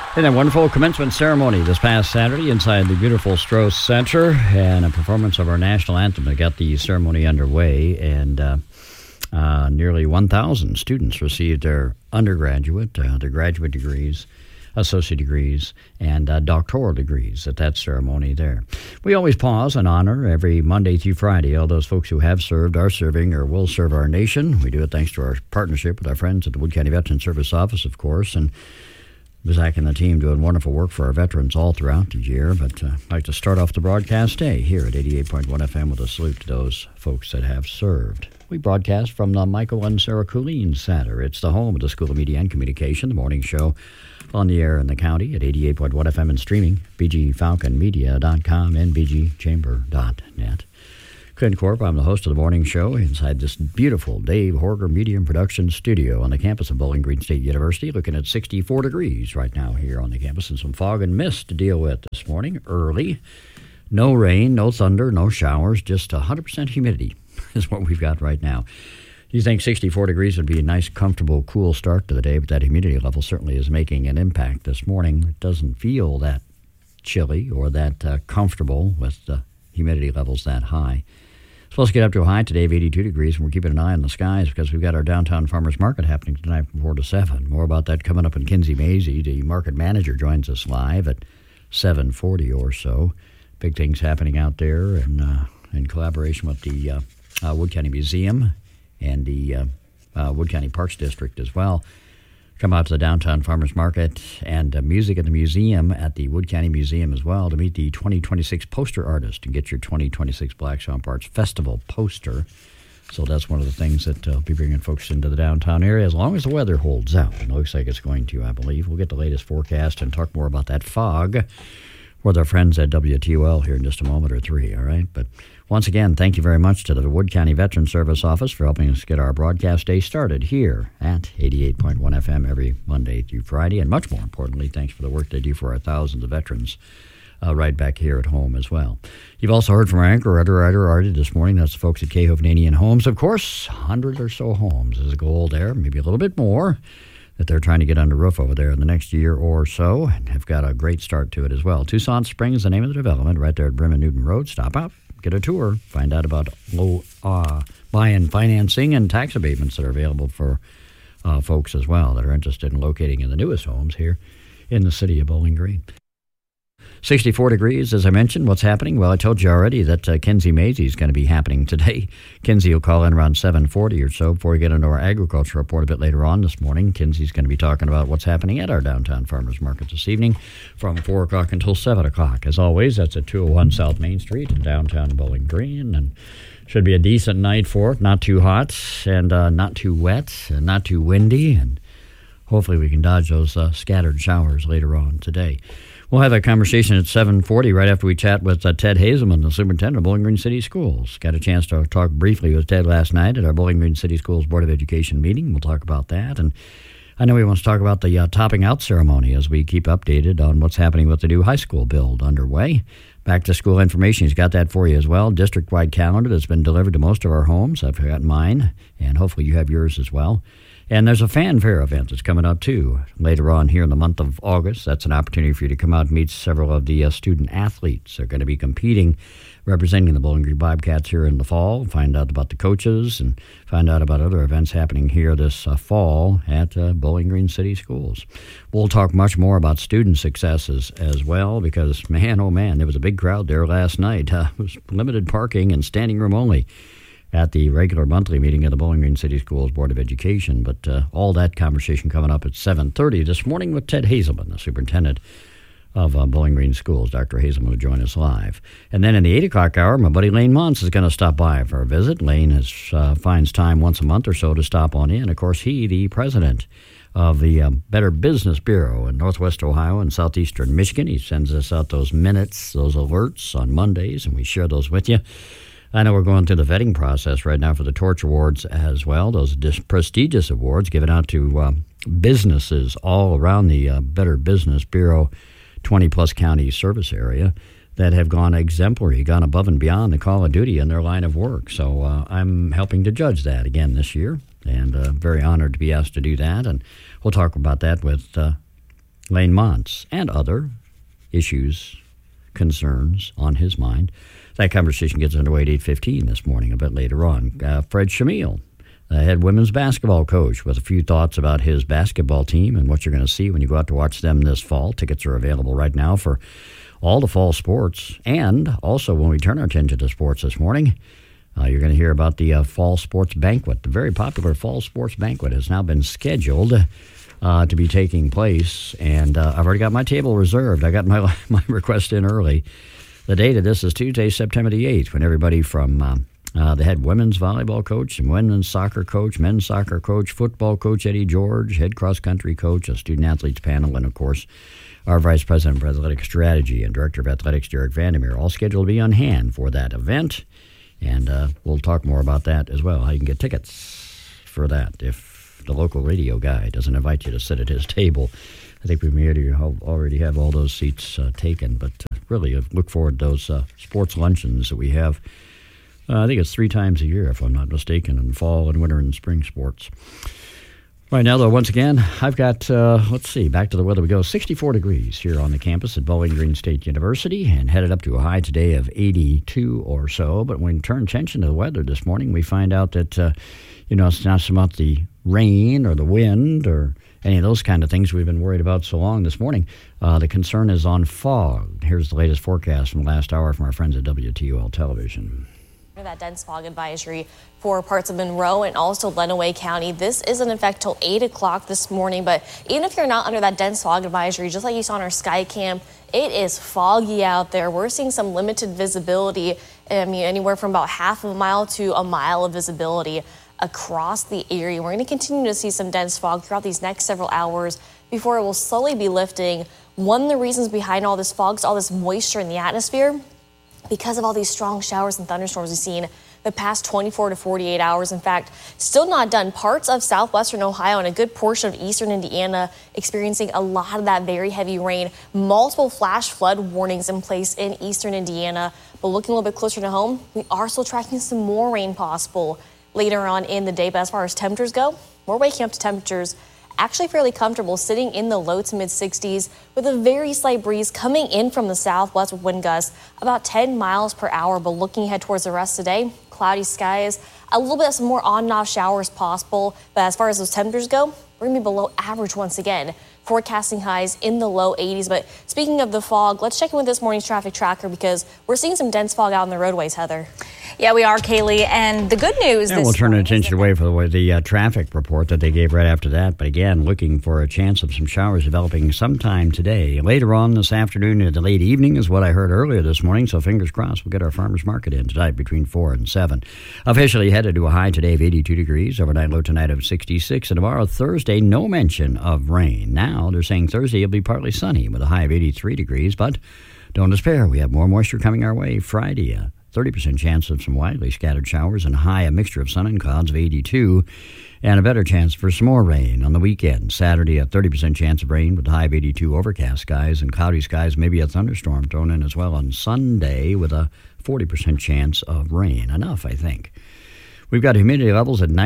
In a wonderful commencement ceremony this past Saturday inside the beautiful Strauss Center, and a performance of our national anthem that got the ceremony underway, and nearly 1,000 students received their undergraduate, their graduate degrees, associate degrees, and doctoral degrees at that ceremony there. We always pause and honor every Monday through Friday all those folks who have served, are serving, or will serve our nation. We do it thanks to our partnership with our friends at the Wood County Veterans Service Office, of course, and Zach and the team doing wonderful work for our veterans all throughout the year. But I'd like to start off the broadcast day here at 88.1 FM with a salute to those folks that have served. We broadcast from the Michael and Sarah Coolene Center. It's the home of the School of Media and Communication, the morning show on the air in the county at 88.1 FM and streaming, bgfalconmedia.com and bgchamber.net. Clint Corp, I'm the host of the morning show inside this beautiful Dave Horger Media Production Studio on the campus of Bowling Green State University, looking at 64 degrees right now here on the campus, and some fog and mist to deal with this morning early. No rain, no thunder, no showers, just 100% humidity is what we've got right now. You think 64 degrees would be a nice, comfortable, cool start to the day, but that humidity level certainly is making an impact this morning. It doesn't feel that chilly or that comfortable with the humidity levels that high. Supposed to get up to a high today of 82 degrees, and we're keeping an eye on the skies because we've got our downtown farmers market happening tonight from 4 to 7. More about that coming up in Kinsey Mazie. The market manager joins us live at 7:40 or so. Big things happening out there, and in collaboration with the Wood County Museum and the Wood County Parks District as well. Come out to the downtown farmers market and music at the museum at the Wood County Museum as well to meet the 2026 poster artist and get your 2026 Black Swamp Arts Festival poster. So that's one of the things that will be bringing folks into the downtown area as long as the weather holds out. It looks like it's going to, I believe. We'll get the latest forecast and talk more about that fog with our friends at WTOL here in just a moment or three, all right? But once again, thank you very much to the Wood County Veterans Service Office for helping us get our broadcast day started here at 88.1 FM every Monday through Friday. And much more importantly, thanks for the work they do for our thousands of veterans right back here at home as well. You've also heard from our anchor writer Artie this morning. That's the folks at Cahoe Canadian Homes. Of course, 100 or so homes is a goal there, maybe a little bit more, that they're trying to get under roof over there in the next year or so, and have got a great start to it as well. Tucson Springs is the name of the development, right there at Brim and Newton Road. Stop out, get a tour, find out about low buy-in financing and tax abatements that are available for folks as well that are interested in locating in the newest homes here in the city of Bowling Green. 64 degrees, as I mentioned. What's happening? Well, I told you already that Kinsey Mazie is going to be happening today. Kinsey will call in around 7:40 or so before we get into our agriculture report a bit later on this morning. Kinsey's going to be talking about what's happening at our downtown farmers market this evening from 4 o'clock until 7 o'clock. As always, that's at 201 South Main Street in downtown Bowling Green, and should be a decent night for it. Not too hot and not too wet and not too windy, and hopefully we can dodge those scattered showers later on today. We'll have a conversation at 7:40 right after we chat with Ted Hazelman, the superintendent of Bowling Green City Schools. Got a chance to talk briefly with Ted last night at our Bowling Green City Schools Board of Education meeting. We'll talk about that. And I know he wants to talk about the topping out ceremony as we keep updated on what's happening with the new high school build underway. Back to school information, he's got that for you as well. District-wide calendar that's been delivered to most of our homes. I've got mine, and hopefully you have yours as well. And there's a fanfare event that's coming up, too, later on here in the month of August. That's an opportunity for you to come out and meet several of the student athletes that are going to be competing, representing the Bowling Green Bobcats here in the fall, find out about the coaches, and find out about other events happening here this fall at Bowling Green City Schools. We'll talk much more about student successes as well because, man, oh man, there was a big crowd there last night. It was limited parking and standing room only at the regular monthly meeting of the Bowling Green City Schools Board of Education. But all that conversation coming up at 7:30 this morning with Ted Hazelman, the superintendent of Bowling Green Schools. Dr. Hazelman will join us live. And then in the 8 o'clock hour, my buddy Lane Muntz is going to stop by for a visit. Lane finds time once a month or so to stop on in. Of course, he, the president of the Better Business Bureau in Northwest Ohio and Southeastern Michigan. He sends us out those minutes, those alerts on Mondays, and we share those with you. I know we're going through the vetting process right now for the Torch Awards as well, those prestigious awards given out to businesses all around the Better Business Bureau 20-plus county service area that have gone exemplary, gone above and beyond the call of duty in their line of work. So I'm helping to judge that again this year, and very honored to be asked to do that. And we'll talk about that with Lane Montz, and other issues, concerns on his mind. That conversation gets underway at 8:15 this morning, a bit later on. Fred Shamil, the head women's basketball coach, with a few thoughts about his basketball team and what you're going to see when you go out to watch them this fall. Tickets are available right now for all the fall sports. And also, when we turn our attention to sports this morning, you're going to hear about the fall sports banquet. The very popular fall sports banquet has now been scheduled to be taking place, and I've already got my table reserved. I got my request in early. The date of this is Tuesday, September the 8th, when everybody from the head women's volleyball coach and women's soccer coach, men's soccer coach, football coach Eddie George, head cross-country coach, a student-athletes panel, and, of course, our Vice President of Athletic Strategy and Director of Athletics, Derek Vandermeer, all scheduled to be on hand for that event. And we'll talk more about that as well, how you can get tickets for that if the local radio guy doesn't invite you to sit at his table. I think we may already have all those seats taken, but really look forward to those sports luncheons that we have. I think it's 3 times a year, if I'm not mistaken, in fall and winter and spring sports. Right now, though, once again, I've got, back to the weather we go. 64 degrees here on the campus at Bowling Green State University, and headed up to a high today of 82 or so. But when we turn attention to the weather this morning, we find out that, it's not so much the rain or the wind or any of those kind of things we've been worried about so long this morning. The concern is on fog. Here's the latest forecast from the last hour from our friends at WTOL Television. That dense fog advisory for parts of Monroe and also Lenawee County. This is in effect till 8 o'clock this morning, but even if you're not under that dense fog advisory, just like you saw on our sky cam, it is foggy out there. We're seeing some limited visibility. Anywhere from about half of a mile to a mile of visibility across the area. We're going to continue to see some dense fog throughout these next several hours before it will slowly be lifting. One of the reasons behind all this fog is all this moisture in the atmosphere. Because of all these strong showers and thunderstorms we've seen the past 24 to 48 hours. In fact, still not done. Parts of southwestern Ohio and a good portion of eastern Indiana experiencing a lot of that very heavy rain. Multiple flash flood warnings in place in eastern Indiana. But looking a little bit closer to home, we are still tracking some more rain possible later on in the day. But as far as temperatures go, we're waking up to temperatures actually fairly comfortable, sitting in the low to mid 60s with a very slight breeze coming in from the southwest with wind gusts about 10 miles per hour. But looking ahead towards the rest of the day, cloudy skies, a little bit of some more on and off showers possible. But as far as those temperatures go, we're going to be below average once again. Forecasting highs in the low 80s. But speaking of the fog, let's check in with this morning's traffic tracker because we're seeing some dense fog out on the roadways, Heather. Yeah, we are, Kaylee. And the good news we'll turn our attention away from the traffic report that they gave right after that. But again, looking for a chance of some showers developing sometime today. Later on this afternoon into late evening is what I heard earlier this morning. So fingers crossed we'll get our farmers market in tonight between 4 and 7. Officially headed to a high today of 82 degrees. Overnight low tonight of 66. And tomorrow, Thursday, no mention of rain. Now they're saying Thursday will be partly sunny with a high of 83 degrees. But don't despair. We have more moisture coming our way Friday. 30% chance of some widely scattered showers and high a mixture of sun and clouds of 82, and a better chance for some more rain on the weekend. Saturday, a 30% chance of rain with a high of 82, overcast skies and cloudy skies, maybe a thunderstorm thrown in as well on Sunday with a 40% chance of rain. Enough, I think. We've got humidity levels at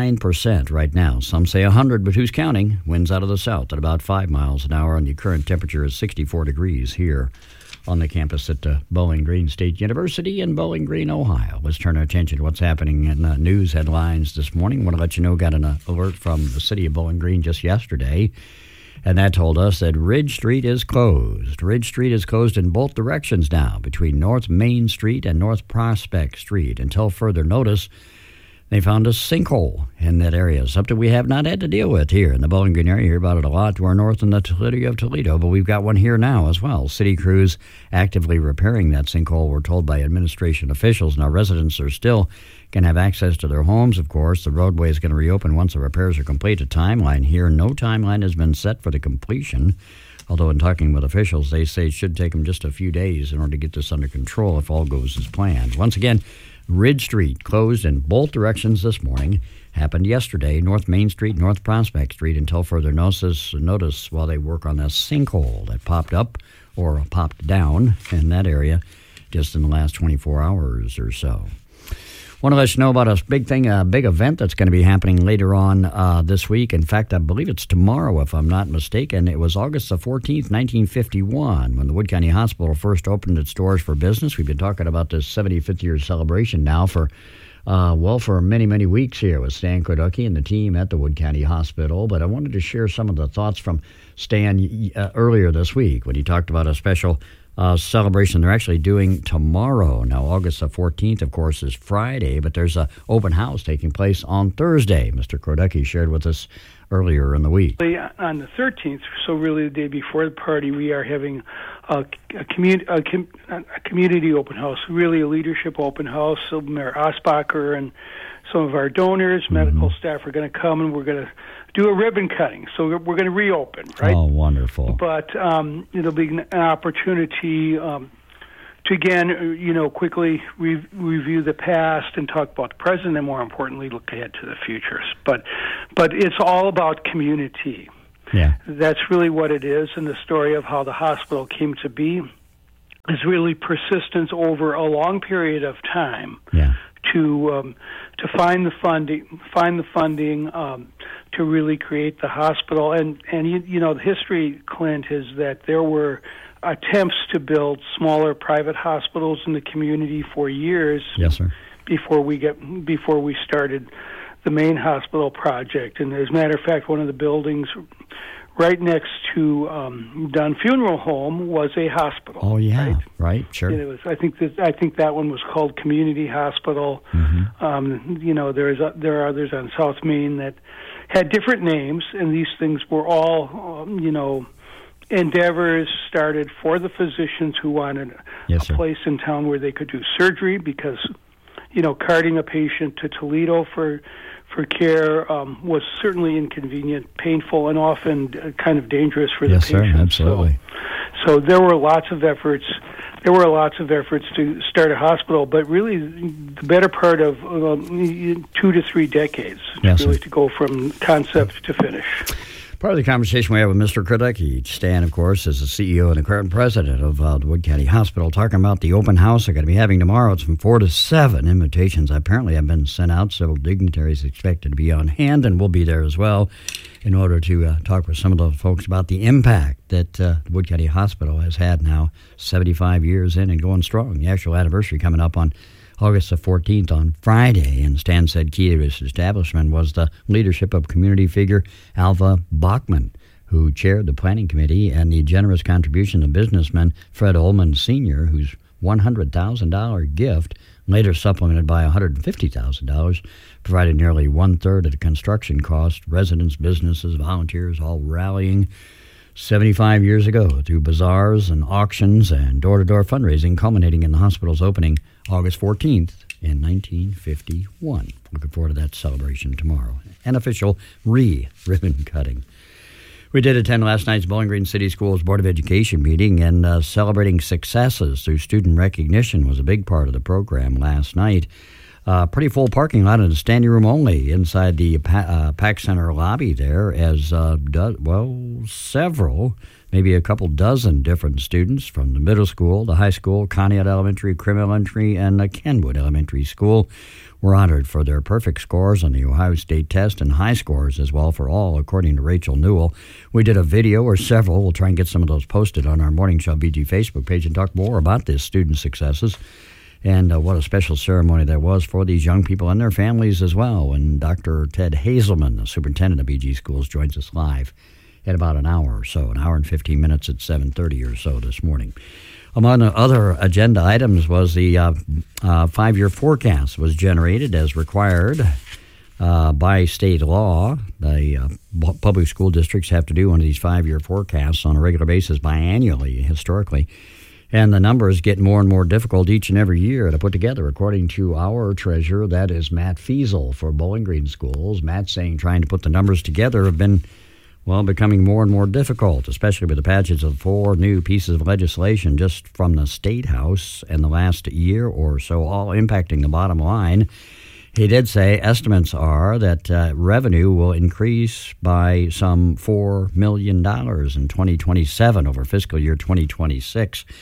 99% right now. Some say 100, but who's counting? Winds out of the south at about 5 miles an hour, and the current temperature is 64 degrees here on the campus at Bowling Green State University in Bowling Green, Ohio. Let's turn our attention to what's happening in news headlines this morning. I want to let you know, got an alert from the city of Bowling Green just yesterday, and that told us that Ridge Street is closed. Ridge Street is closed in both directions now, between North Main Street and North Prospect Street, until further notice. They found a sinkhole in that area, something we have not had to deal with here in the Bowling Green area. You hear about it a lot to our north in the city of Toledo, but we've got one here now as well. City crews actively repairing that sinkhole, we're told by administration officials. Now, residents are still can have access to their homes, of course. The roadway is going to reopen once the repairs are complete. A timeline here, no timeline has been set for the completion, although in talking with officials, they say it should take them just a few days in order to get this under control if all goes as planned. Once again, Ridge Street closed in both directions this morning. Happened yesterday, North Main Street, North Prospect Street, until further notice while they work on that sinkhole that popped up or popped down in that area just in the last 24 hours or so. Want to let you know about a big thing, a big event that's going to be happening later on this week. In fact, I believe it's tomorrow, if I'm not mistaken. It was August the 14th, 1951, when the Wood County Hospital first opened its doors for business. We've been talking about this 75th year celebration now for many, many weeks here with Stan Kroducky and the team at the Wood County Hospital. But I wanted to share some of the thoughts from Stan earlier this week when he talked about a special celebration they're actually doing tomorrow. Now, August the 14th, of course, is Friday, but there's an open house taking place on Thursday. Mr. Kroducky shared with us earlier in the week. On the 13th, so really the day before the party, we are having a community open house, really a leadership open house. So Mayor Osbacher and some of our donors, medical staff are going to come, and we're going to do a ribbon cutting. So we're going to reopen, right? Oh, wonderful. But it'll be an opportunity to, again, quickly review the past and talk about the present, and more importantly, look ahead to the future. But it's all about community. Yeah. That's really what it is, and the story of how the hospital came to be is really persistence over a long period of time. Yeah. To find the funding to really create the hospital, and the history, Clint, is that there were attempts to build smaller private hospitals in the community for years. Yes, sir. Before we started the main hospital project, and as a matter of fact, one of the buildings right next to Dunn Funeral Home was a hospital. Oh yeah, right, sure. It was. I think that one was called Community Hospital. Mm-hmm. There are others on South Main that had different names, and these things were all endeavors started for the physicians who wanted a place in town where they could do surgery, because carting a patient to Toledo for care was certainly inconvenient, painful, and often kind of dangerous for the patient. Yes, sir, absolutely. So there were lots of efforts. To start a hospital, but really the better part of 2 to 3 decades, to go from concept to finish. Part of the conversation we have with Mr. Kroducky. Stan, of course, is the CEO and the current president of the Wood County Hospital, talking about the open house they're going to be having tomorrow. It's from 4 to 7. Invitations apparently have been sent out. Several dignitaries expected to be on hand, and we'll be there as well in order to talk with some of those folks about the impact that the Wood County Hospital has had now 75 years in and going strong. The actual anniversary coming up on August the 14th on Friday, and Stan said key to his establishment was the leadership of community figure Alva Bachman, who chaired the planning committee, and the generous contribution of businessman Fred Ullman Sr., whose $100,000 gift, later supplemented by $150,000, provided nearly one-third of the construction cost. Residents, businesses, volunteers all rallying 75 years ago through bazaars and auctions and door-to-door fundraising, culminating in the hospital's opening August 14th in 1951. Looking forward to that celebration tomorrow. An official ribbon cutting. We did attend last night's Bowling Green City Schools Board of Education meeting, and celebrating successes through student recognition was a big part of the program last night. Pretty full parking lot and standing room only inside the PAC Center lobby there, as several, maybe a couple dozen different students from the middle school, the high school, Conneaut Elementary, Krim Elementary, and Kenwood Elementary School were honored for their perfect scores on the Ohio State test, and high scores as well for all, according to Rachel Newell. We did a video, or several. We'll try and get some of those posted on our Morning Show BG Facebook page and talk more about this student successes. And what a special ceremony that was for these young people and their families as well. And Dr. Ted Hazelman, the superintendent of BG Schools, joins us live in about an hour or so, an hour and 15 minutes at 7:30 or so this morning. Among the other agenda items was the 5-year forecast was generated as required by state law. The public school districts have to do one of these 5-year forecasts on a regular basis biannually, historically. And the numbers get more and more difficult each and every year to put together, according to our treasurer, that is Matt Feasel for Bowling Green Schools. Matt's saying trying to put the numbers together have been, becoming more and more difficult, especially with the passage of 4 new pieces of legislation just from the State House in the last year or so, all impacting the bottom line. He did say estimates are that revenue will increase by some $4 million in 2027 over fiscal year 2026.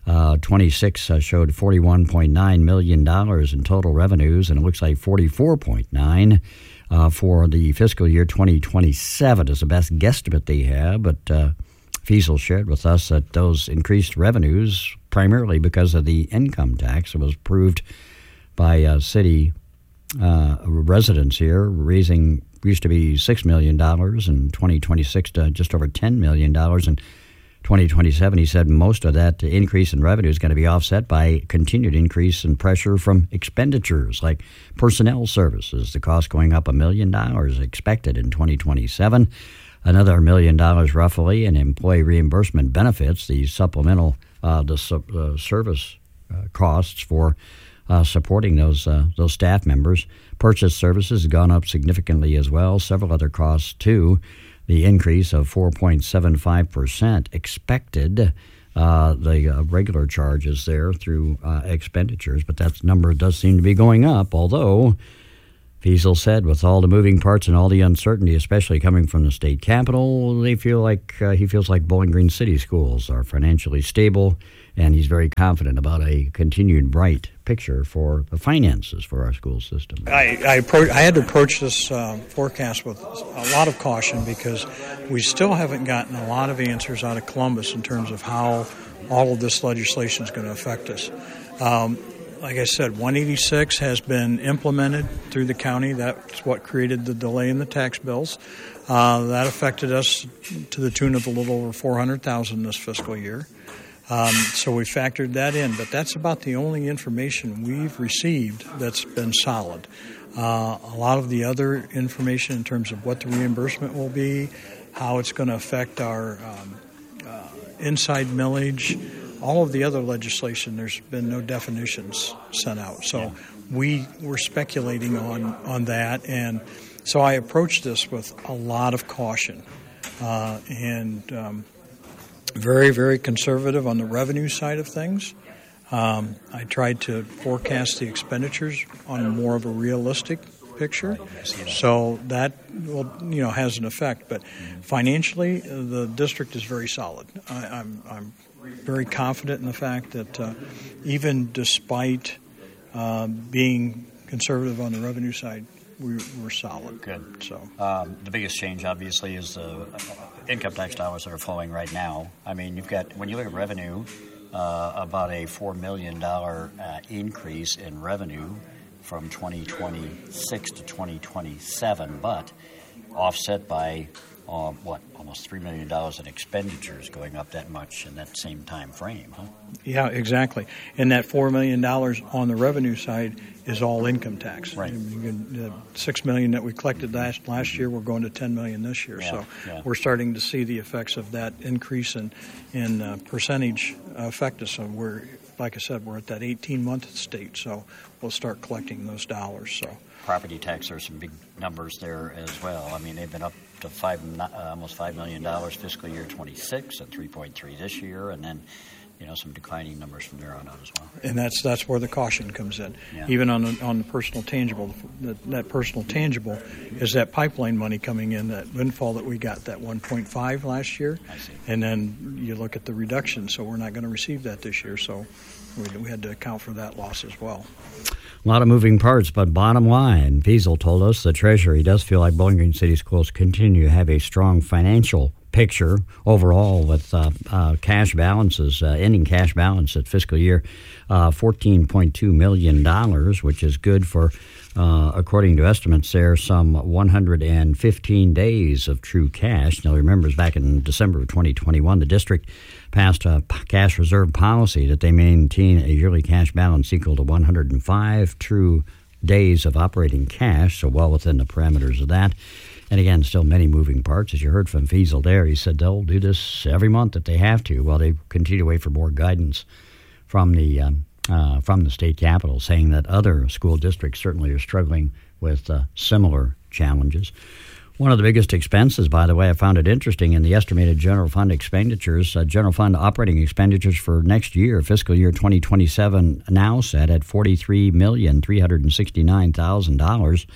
26 showed $41.9 million in total revenues, and it looks like $44.9 for the fiscal year 2027 is the best guesstimate they have. But Feasel shared with us that those increased revenues, primarily because of the income tax that was approved by city residents here, raising used to be $6 million in 2026 to just over $10 million in 2027. He said most of that increase in revenue is going to be offset by continued increase in pressure from expenditures like personnel services, the cost going up $1 million expected in 2027. Another $1 million roughly in employee reimbursement benefits, the supplemental service costs for supporting those staff members. Purchase services has gone up significantly as well. Several other costs too. The increase of 4.75% expected. The regular charges there through expenditures, but that number does seem to be going up, although Feasel said with all the moving parts and all the uncertainty, especially coming from the state capital, he feels like Bowling Green City Schools are financially stable, and he's very confident about a continued bright picture for the finances for our school system. I had to approach this forecast with a lot of caution because we still haven't gotten a lot of answers out of Columbus in terms of how all of this legislation is going to affect us. Like I said, 186 has been implemented through the county. That's what created the delay in the tax bills. That affected us to the tune of a little over $400,000 this fiscal year. So we factored that in, but that's about the only information we've received that's been solid. A lot of the other information in terms of what the reimbursement will be, how it's going to affect our inside millage, all of the other legislation, there's been no definitions sent out. So we were speculating on that, and so I approached this with a lot of caution and very, very conservative on the revenue side of things. I tried to forecast the expenditures on more of a realistic picture, so that has an effect. But financially, the district is very solid. I'm very confident in the fact that even despite being conservative on the revenue side, we're solid. Good. So the biggest change, obviously, is the income tax dollars that are flowing right now. I mean, you've got, when you look at revenue, about a $4 million increase in revenue from 2026 to 2027, but offset by almost $3 million in expenditures going up that much in that same time frame, huh? Yeah, exactly. And that $4 million on the revenue side is all income tax. Right. The $6 million that we collected last year, we're going to $10 million this year. We're starting to see the effects of that increase in percentage affect us. So like I said, we're at that 18-month state, so we'll start collecting those dollars. So property tax, there's some big numbers there as well. I mean, they've been up to almost $5 million fiscal year 26 and 3.3 this year, and then some declining numbers from there on out as well. And that's where the caution comes in. Yeah. Even on the personal tangible, that personal tangible is that pipeline money coming in, that windfall that we got, that 1.5 last year. I see. And then you look at the reduction, so we're not going to receive that this year. So we had to account for that loss as well. A lot of moving parts, but bottom line, Feasel told us the Treasury does feel like Bowling Green City Schools continue to have a strong financial picture overall with cash balances, ending cash balance at fiscal year $14.2 million, which is good for, according to estimates there, some 115 days of true cash. Now, remember, back in December of 2021, the district passed a cash reserve policy that they maintain a yearly cash balance equal to 105 true days of operating cash, so well within the parameters of that. And again, still many moving parts. As you heard from Feasel there, he said they'll do this every month if they have to, while they continue to wait for more guidance from the state capital, saying that other school districts certainly are struggling with similar challenges. One of the biggest expenses, by the way, I found it interesting, in the estimated general fund expenditures, general fund operating expenditures for next year, fiscal year 2027, now set at $43,369,000.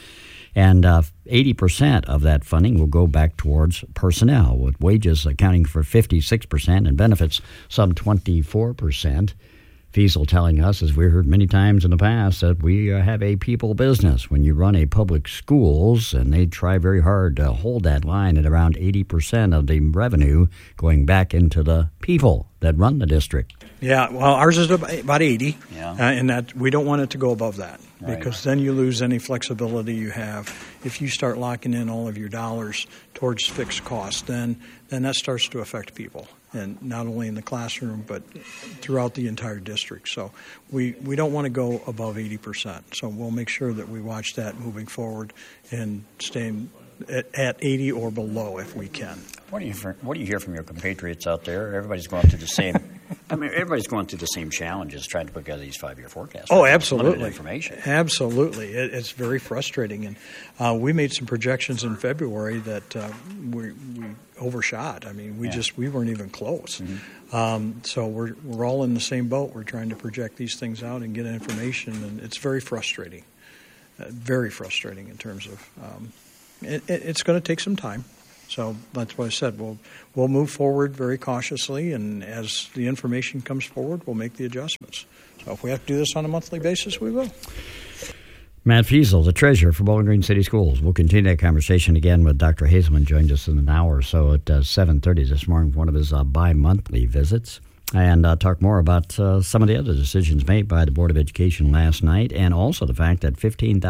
And 80% of that funding will go back towards personnel, with wages accounting for 56% and benefits some 24%. Feasel telling us, as we heard many times in the past, that we have a people business. When you run a public schools, and they try very hard to hold that line at around 80% of the revenue going back into the people that run the district. Yeah, well, ours is about 80, yeah. And that we don't want it to go above that, because then you lose any flexibility you have. If you start locking in all of your dollars towards fixed costs, then that starts to affect people, and not only in the classroom but throughout the entire district. So we don't want to go above 80%. So we'll make sure that we watch that moving forward and staying at 80 or below if we can. What do you hear from your compatriots out there? Everybody's going through the same. Everybody's going through the same challenges trying to put together these 5-year forecasts. Oh, absolutely. Limited information. Absolutely, it's very frustrating, and we made some projections in February that we overshot. I mean, we weren't even close. Mm-hmm. So we're all in the same boat. We're trying to project these things out and get information, and it's very frustrating. Very frustrating in terms of. It's going to take some time. So that's what I said. We'll move forward very cautiously, and as the information comes forward, we'll make the adjustments. So if we have to do this on a monthly basis, we will. Matt Feasel, the treasurer for Bowling Green City Schools. We'll continue that conversation again with Dr. Hazelman. Joined us in an hour or so at 7:30 this morning for one of his bi-monthly visits. And talk more about some of the other decisions made by the Board of Education last night, and also the fact that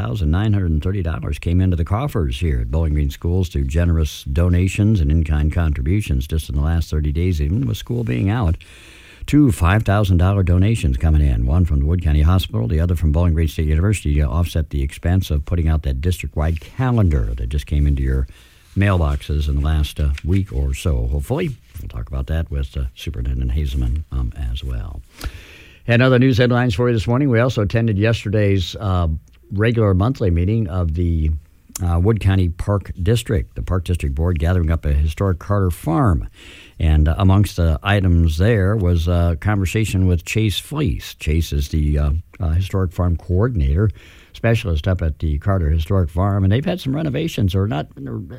$15,930 came into the coffers here at Bowling Green Schools through generous donations and in-kind contributions just in the last 30 days, even with school being out. 2 $5,000 donations coming in, one from the Wood County Hospital, the other from Bowling Green State University, to offset the expense of putting out that district-wide calendar that just came into your mailboxes in the last week or so, hopefully. We'll talk about that with Superintendent Hazelman as well. And other news headlines for you this morning. We also attended yesterday's regular monthly meeting of the Wood County Park District, the Park District Board gathering up a historic Carter Farm. And amongst the items there was a conversation with Chase Fleece. Chase is the Historic Farm Coordinator, specialist up at the Carter Historic Farm, and they've had some renovations, or not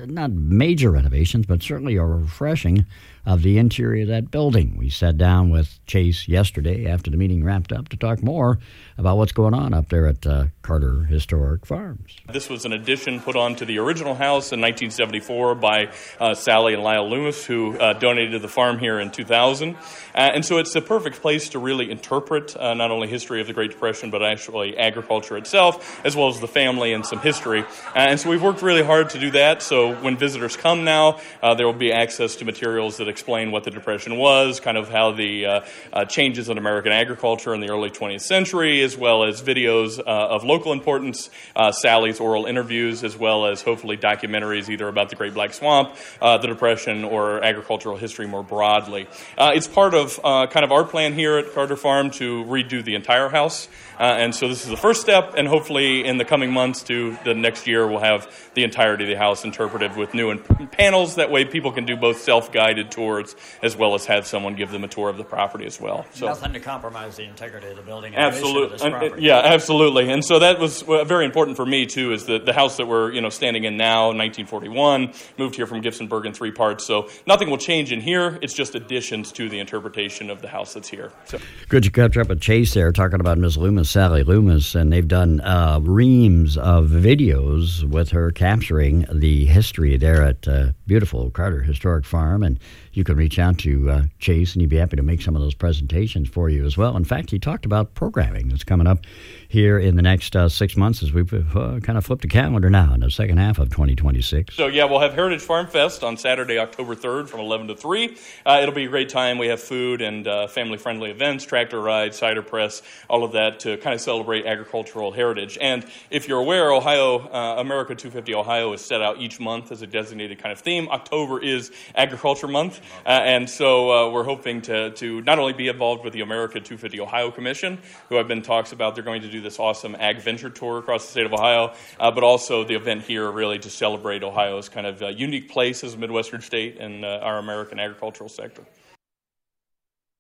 major renovations, but certainly a refreshing of the interior of that building. We sat down with Chase yesterday after the meeting wrapped up to talk more about what's going on up there at Carter Historic Farms. This was an addition put on to the original house in 1974 by Sally and Lyle Loomis, who donated the farm here in 2000. And so it's the perfect place to really interpret not only history of the Great Depression, but actually agriculture itself, as well as the family and some history. And so we've worked really hard to do that. So when visitors come now, there will be access to materials that explain what the Depression was, kind of how the changes in American agriculture in the early 20th century, as well as videos of local importance, Sally's oral interviews, as well as hopefully documentaries either about the Great Black Swamp, the Depression, or agricultural history more broadly. It's part of kind of our plan here at Carter Farm to redo the entire house. And so this is the first step, and hopefully in the coming months to the next year, we'll have the entirety of the house interpreted with new panels. That way people can do both self-guided tours as well as have someone give them a tour of the property as well. So nothing to compromise the integrity of the building. Absolutely. Yeah, absolutely. And so that was very important for me, too, is that the house that we're standing in now, 1941, moved here from Gibsonburg in 3 parts. So nothing will change in here. It's just additions to the interpretation of the house that's here. So. Good to catch up with Chase there, talking about Ms. Loomis, Sally Loomis, and they've done reams of videos with her capturing the history there at beautiful Carter Historic Farm. And you can reach out to Chase, and he'd be happy to make some of those presentations for you as well. In fact, he talked about programming that's coming up here in the next 6 months as we've kind of flipped the calendar now in the second half of 2026. So, yeah, we'll have Heritage Farm Fest on Saturday, October 3rd from 11 to 3. It'll be a great time. We have food and family-friendly events, tractor rides, cider press, all of that to kind of celebrate agricultural heritage. And if you're aware, America 250 Ohio is set out each month as a designated kind of theme. October is Agriculture Month. And so we're hoping to not only be involved with the America 250 Ohio Commission, who have been talks about they're going to do this awesome ag venture tour across the state of Ohio, but also the event here really to celebrate Ohio's kind of unique place as a Midwestern state and our American agricultural sector.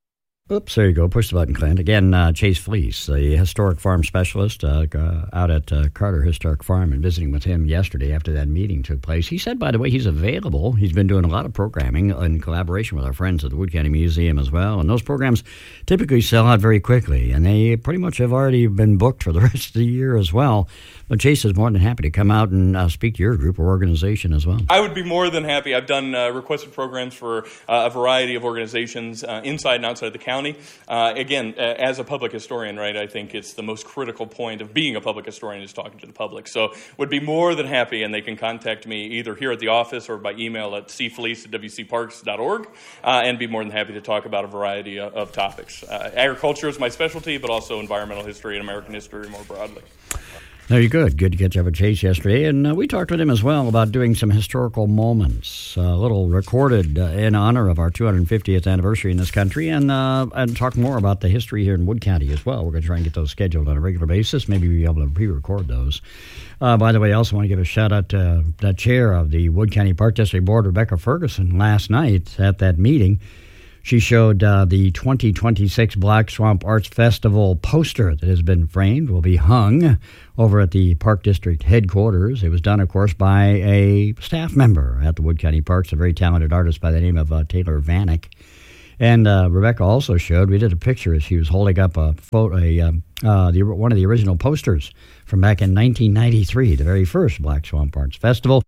Oops, there you go. Push the button, Clint. Again, Chase Fleece, the historic farm specialist out at Carter Historic Farm, and visiting with him yesterday after that meeting took place. He said, by the way, he's available. He's been doing a lot of programming in collaboration with our friends at the Wood County Museum as well. And those programs typically sell out very quickly, and they pretty much have already been booked for the rest of the year as well. But Chase is more than happy to come out and speak to your group or organization as well. I would be more than happy. I've done requested programs for a variety of organizations inside and outside the county. Again, as a public historian, right, I think it's the most critical point of being a public historian is talking to the public. So would be more than happy, and they can contact me either here at the office or by email at cfleece@wcparks.org, and be more than happy to talk about a variety of topics. Agriculture is my specialty, but also environmental history and American history more broadly. Very good. Good to catch up with Chase yesterday. And we talked with him as well about doing some historical moments, a little recorded in honor of our 250th anniversary in this country, and talk more about the history here in Wood County as well. We're going to try and get those scheduled on a regular basis, maybe be able to pre-record those. By the way, I also want to give a shout-out to the chair of the Wood County Park District Board, Rebecca Ferguson, last night at that meeting. She showed the 2026 Black Swamp Arts Festival poster that has been framed, will be hung over at the Park District headquarters. It was done, of course, by a staff member at the Wood County Parks, a very talented artist by the name of Taylor Vanek. And Rebecca also showed, we did a picture as she was holding up a photo, one of the original posters from back in 1993, the very first Black Swamp Arts Festival.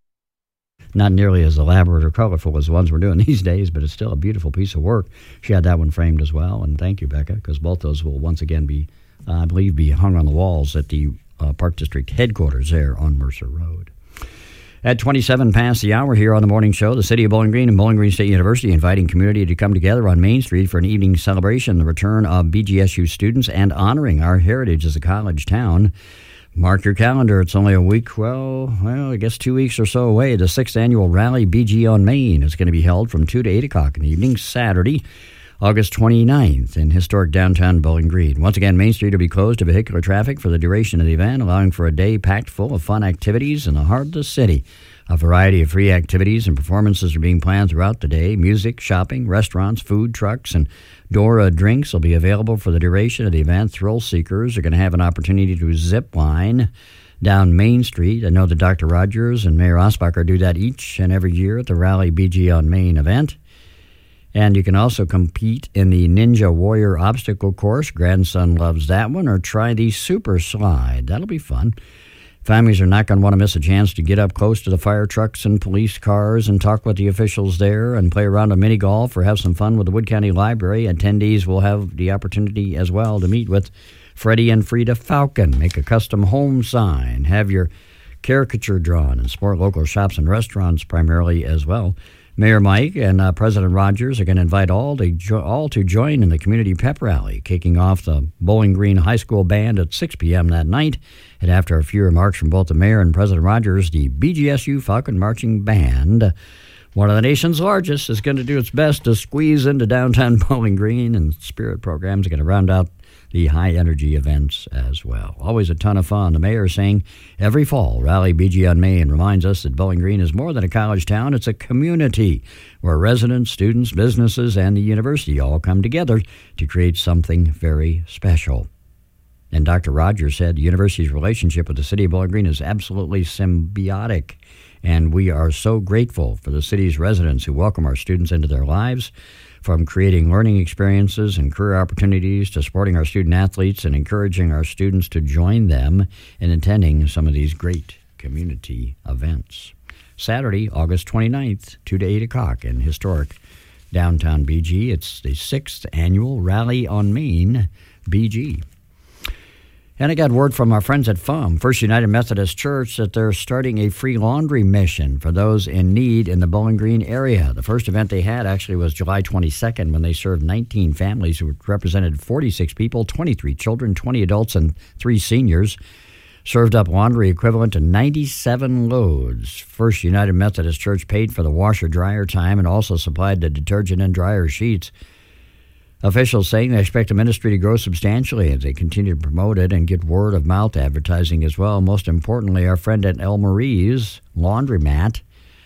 Not nearly as elaborate or colorful as the ones we're doing these days, but it's still a beautiful piece of work. She had that one framed as well, and thank you, Becca, because both those will once again be, I believe, be hung on the walls at the Park District headquarters there on Mercer Road. At 27 past the hour here on the morning show, the City of Bowling Green and Bowling Green State University inviting community to come together on Main Street for an evening celebration, the return of BGSU students, and honoring our heritage as a college town. Mark your calendar. It's only a week, well, I guess 2 weeks or so away. The 6th Annual Rally BG on Main is going to be held from 2 to 8 o'clock in the evening, Saturday, August 29th, in historic downtown Bowling Green. Once again, Main Street will be closed to vehicular traffic for the duration of the event, allowing for a day packed full of fun activities in the heart of the city. A variety of free activities and performances are being planned throughout the day. Music, shopping, restaurants, food trucks, and Dora drinks will be available for the duration of the event. Thrill seekers are going to have an opportunity to zip line down Main Street. I know that Dr. Rogers and Mayor Osbacher do that each and every year at the Rally BG on Main event. And you can also compete in the Ninja Warrior obstacle course. Grandson loves that one. Or try the Super Slide. That'll be fun. Families are not going to want to miss a chance to get up close to the fire trucks and police cars and talk with the officials there and play around a mini golf or have some fun with the Wood County Library. Attendees will have the opportunity as well to meet with Freddie and Frida Falcon, make a custom home sign, have your caricature drawn, and support local shops and restaurants primarily as well. Mayor Mike and President Rogers are going to invite all to join in the community pep rally, kicking off the Bowling Green High School Band at 6 p.m. that night. And after a few remarks from both the mayor and President Rogers, the BGSU Falcon Marching Band, one of the nation's largest, is going to do its best to squeeze into downtown Bowling Green, and spirit programs are going to round out the high-energy events as well. Always a ton of fun. The mayor is saying every fall, Rally BG on Main reminds us that Bowling Green is more than a college town. It's a community where residents, students, businesses, and the university all come together to create something very special. And Dr. Rogers said the university's relationship with the city of Bowling Green is absolutely symbiotic, and we are so grateful for the city's residents who welcome our students into their lives, from creating learning experiences and career opportunities to supporting our student athletes and encouraging our students to join them in attending some of these great community events. Saturday, August 29th, 2 to 8 o'clock in historic downtown BG. It's the 6th Annual Rally on Main BG. And I got word from our friends at FUM, First United Methodist Church, that they're starting a free laundry mission for those in need in the Bowling Green area. The first event they had actually was July 22nd, when they served 19 families who represented 46 people, 23 children, 20 adults, and 3 seniors. Served up laundry equivalent to 97 loads. First United Methodist Church paid for the washer-dryer time and also supplied the detergent and dryer sheets. Officials saying they expect the ministry to grow substantially as they continue to promote it and get word-of-mouth advertising as well. Most importantly, our friend at El Marie's Laundromat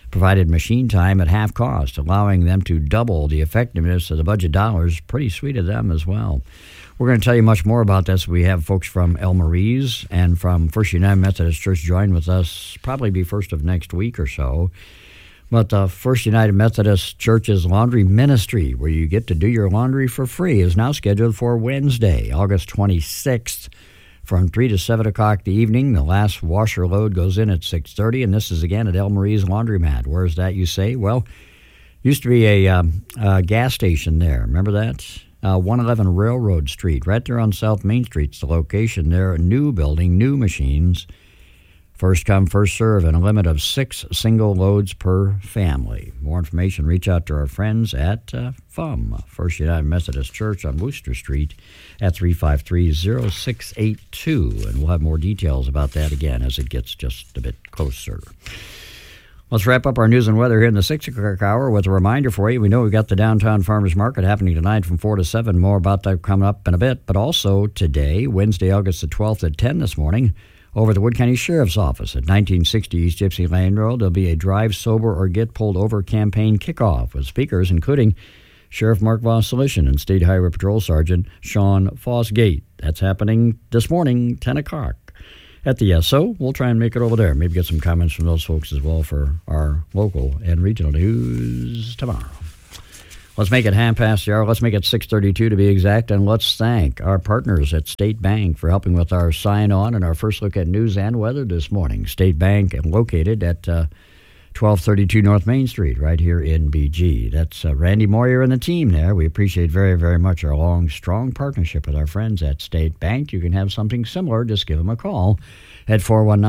provided machine time at half cost, allowing them to double the effectiveness of the budget dollars. Pretty sweet of them as well. We're going to tell you much more about this. We have folks from El Maurice and from First United Methodist Church join with us, probably be first of next week or so. But the First United Methodist Church's laundry ministry, where you get to do your laundry for free, is now scheduled for Wednesday, August 26th, from 3 to 7 o'clock the evening. The last washer load goes in at 6:30, and this is again at El Maurice Laundromat. Where's that, you say? Well, used to be a gas station there. Remember that? 111 Railroad Street, right there on South Main Street. It's the location there. A new building, new machines. First come, first serve, and a limit of 6 single loads per family. More information, reach out to our friends at FUM, First United Methodist Church on Wooster Street at 353-0682. And we'll have more details about that again as it gets just a bit closer. Let's wrap up our news and weather here in the 6 o'clock hour with a reminder for you. We know we've got the Downtown Farmers Market happening tonight from 4 to 7. More about that coming up in a bit. But also today, Wednesday, August the 12th at 10 this morning, over at the Wood County Sheriff's Office at 1960 East Gypsy Lane Road, there'll be a Drive Sober or Get Pulled Over campaign kickoff with speakers including Sheriff Mark Vosselishin and State Highway Patrol Sergeant Sean Fosgate. That's happening this morning, 10 o'clock at the SO. We'll try and make it over there. Maybe get some comments from those folks as well for our local and regional news tomorrow. Let's make it 1/2 the hour. Let's make it 6:32 to be exact. And let's thank our partners at State Bank for helping with our sign-on and our first look at news and weather this morning. State Bank located at 1232 North Main Street right here in BG. That's Randy Moyer and the team there. We appreciate very, very much our long, strong partnership with our friends at State Bank. You can have something similar. Just give them a call at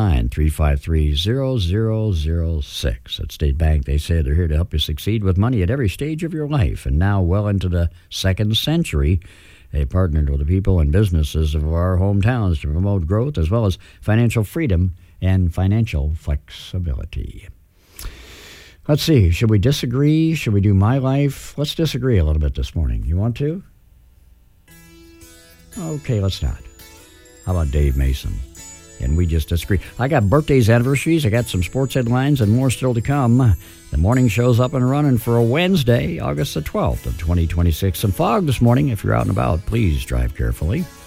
419-353-0006. At State Bank, they say they're here to help you succeed with money at every stage of your life. And now, well into the second century, they partnered with the people and businesses of our hometowns to promote growth as well as financial freedom and financial flexibility. Let's see. Should we disagree? Should we do my life? Let's disagree a little bit this morning. You want to? Okay, let's not. How about Dave Mason? And we just disagree. I got birthdays, anniversaries, I got some sports headlines, and more still to come. The morning show's up and running for a Wednesday, August the 12th of 2026. Some fog this morning. If you're out and about, please drive carefully.